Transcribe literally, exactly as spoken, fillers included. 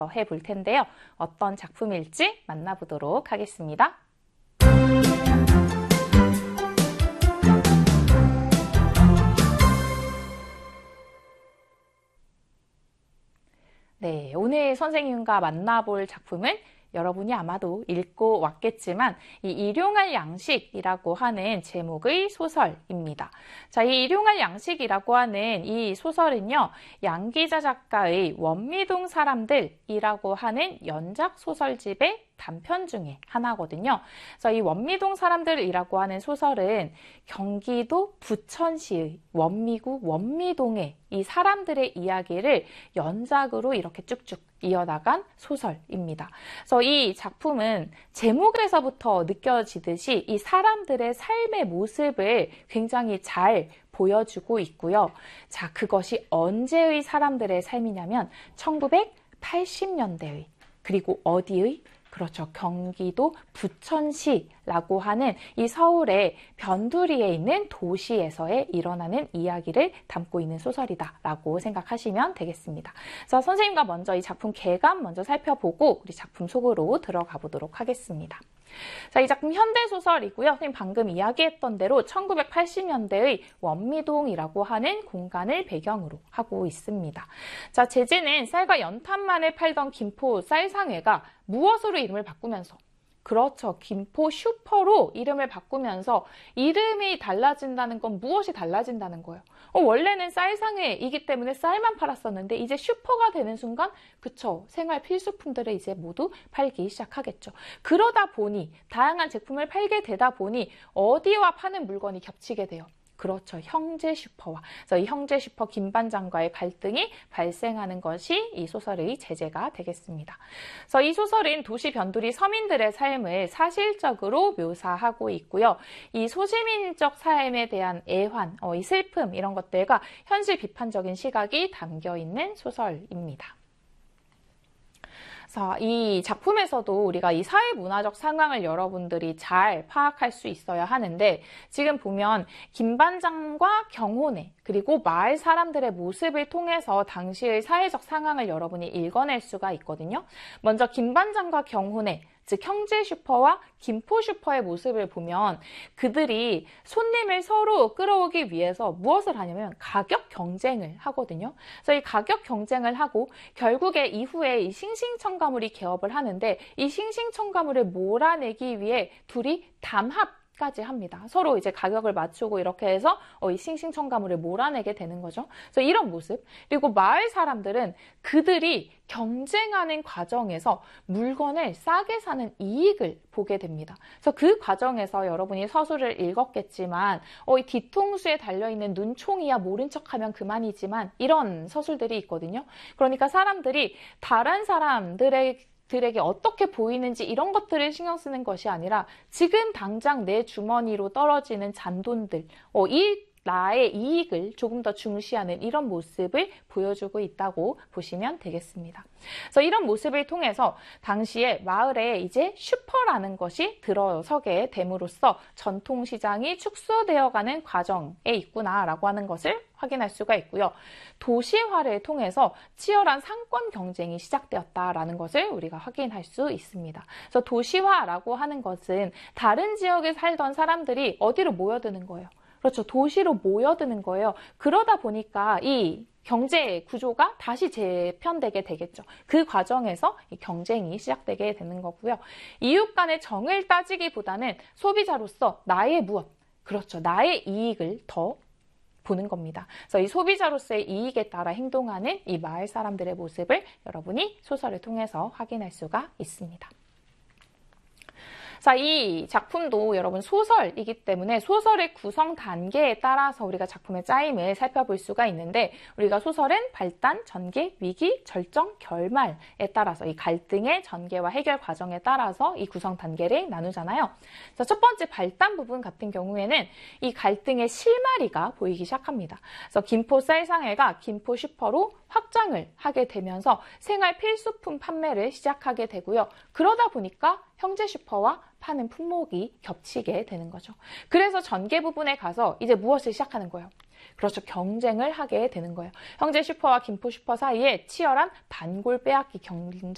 해볼 텐데요. 어떤 작품일지 만나보도록 하겠습니다. 네, 오늘 선생님과 만나볼 작품은 여러분이 아마도 읽고 왔겠지만 이 일용할 양식이라고 하는 제목의 소설입니다. 자, 이 일용할 양식이라고 하는 이 소설은요, 양기자 작가의 원미동 사람들이라고 하는 연작 소설집의 단편 중에 하나거든요. 그래서 이 원미동 사람들이라고 하는 소설은 경기도 부천시의 원미구 원미동의 이 사람들의 이야기를 연작으로 이렇게 쭉쭉 이어나간 소설입니다. 그래서 이 작품은 제목에서부터 느껴지듯이 이 사람들의 삶의 모습을 굉장히 잘 보여주고 있고요. 자, 그것이 언제의 사람들의 삶이냐면 천구백팔십 년대의, 그리고 어디의? 그렇죠. 경기도 부천시라고 하는 이 서울의 변두리에 있는 도시에서의 일어나는 이야기를 담고 있는 소설이다라고 생각하시면 되겠습니다. 그래서 선생님과 먼저 이 작품 개감 먼저 살펴보고 우리 작품 속으로 들어가 보도록 하겠습니다. 자, 이 작품 현대소설이고요. 선생님 방금 이야기했던 대로 천구백팔십 년대의 원미동이라고 하는 공간을 배경으로 하고 있습니다. 자, 제재는 쌀과 연탄만을 팔던 김포 쌀상회가 무엇으로 이름을 바꾸면서, 그렇죠, 김포 슈퍼로 이름을 바꾸면서 이름이 달라진다는 건 무엇이 달라진다는 거예요. 어, 원래는 쌀상회이기 때문에 쌀만 팔았었는데 이제 슈퍼가 되는 순간, 그쵸, 생활 필수품들을 이제 모두 팔기 시작하겠죠. 그러다 보니 다양한 제품을 팔게 되다 보니 어디와 파는 물건이 겹치게 돼요. 그렇죠. 형제 슈퍼와. 그래서 이 형제 슈퍼 김반장과의 갈등이 발생하는 것이 이 소설의 제재가 되겠습니다. 그래서 이 소설은 도시 변두리 서민들의 삶을 사실적으로 묘사하고 있고요. 이 소시민적 삶에 대한 애환, 어, 이 슬픔 이런 것들과 현실 비판적인 시각이 담겨 있는 소설입니다. 자, 이 작품에서도 우리가 이 사회문화적 상황을 여러분들이 잘 파악할 수 있어야 하는데, 지금 보면 김반장과 경호네 그리고 마을 사람들의 모습을 통해서 당시의 사회적 상황을 여러분이 읽어낼 수가 있거든요. 먼저 김반장과 경호네, 즉 형제 슈퍼와 김포 슈퍼의 모습을 보면 그들이 손님을 서로 끌어오기 위해서 무엇을 하냐면 가격 경쟁을 하거든요. 그래서 이 가격 경쟁을 하고 결국에 이후에 이 싱싱첨가물이 개업을 하는데, 이 싱싱첨가물을 몰아내기 위해 둘이 담합 까지 합니다. 서로 이제 가격을 맞추고 이렇게 해서 어, 이 싱싱첨가물을 몰아내게 되는 거죠. 그래서 이런 모습. 그리고 마을 사람들은 그들이 경쟁하는 과정에서 물건을 싸게 사는 이익을 보게 됩니다. 그래서 그 과정에서 여러분이 서술을 읽었겠지만 어, 이 뒤통수에 달려있는 눈총이야 모른 척하면 그만이지만 이런 서술들이 있거든요. 그러니까 사람들이 다른 사람들의 들에게 어떻게 보이는지 이런 것들을 신경 쓰는 것이 아니라 지금 당장 내 주머니로 떨어지는 잔돈들, 어, 이 나의 이익을 조금 더 중시하는 이런 모습을 보여주고 있다고 보시면 되겠습니다. 그래서 이런 모습을 통해서 당시에 마을에 이제 슈퍼라는 것이 들어서게 됨으로써 전통시장이 축소되어가는 과정에 있구나라고 하는 것을 확인할 수가 있고요. 도시화를 통해서 치열한 상권 경쟁이 시작되었다라는 것을 우리가 확인할 수 있습니다. 그래서 도시화라고 하는 것은 다른 지역에 살던 사람들이 어디로 모여드는 거예요? 그렇죠. 도시로 모여드는 거예요. 그러다 보니까 이 경제 구조가 다시 재편되게 되겠죠. 그 과정에서 이 경쟁이 시작되게 되는 거고요. 이웃 간의 정을 따지기보다는 소비자로서 나의 무엇, 그렇죠. 나의 이익을 더 보는 겁니다. 그래서 이 소비자로서의 이익에 따라 행동하는 이 마을 사람들의 모습을 여러분이 소설을 통해서 확인할 수가 있습니다. 자, 이 작품도 여러분 소설이기 때문에 소설의 구성 단계에 따라서 우리가 작품의 짜임을 살펴볼 수가 있는데, 우리가 소설은 발단, 전개, 위기, 절정, 결말에 따라서 이 갈등의 전개와 해결 과정에 따라서 이 구성 단계를 나누잖아요. 자, 첫 번째 발단 부분 같은 경우에는 이 갈등의 실마리가 보이기 시작합니다. 그래서 김포 쌀상회가 김포 슈퍼로 확장을 하게 되면서 생활 필수품 판매를 시작하게 되고요. 그러다 보니까 형제 슈퍼와 파는 품목이 겹치게 되는 거죠. 그래서 전개 부분에 가서 이제 무엇을 시작하는 거예요? 그렇죠. 경쟁을 하게 되는 거예요. 형제 슈퍼와 김포 슈퍼 사이에 치열한 단골 빼앗기 경쟁